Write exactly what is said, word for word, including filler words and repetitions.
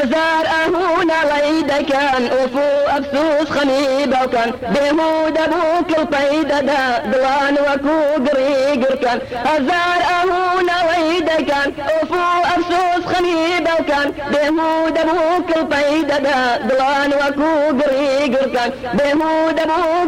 هزار أهونا ويدا كان وفو أبسوس خميبة وكان بهود أبوك القيدة دا دوان وكو قريقر كان هزار أهونا ويدا كان وفو أبسوس خميبة وكان بهود أبوك القيدة دا دوان وكو قريقر كان بهود أبوك